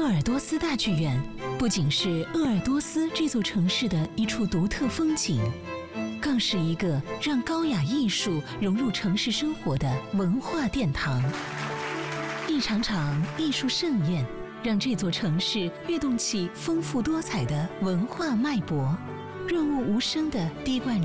尔多斯大剧院不仅是鄂尔多斯这座城市的一处独特风景，更是一个让高雅艺术融入城市生活的文化殿堂。一场场艺术盛宴，让这座城市跃动起丰富多彩的文化脉搏，润物无声地滴灌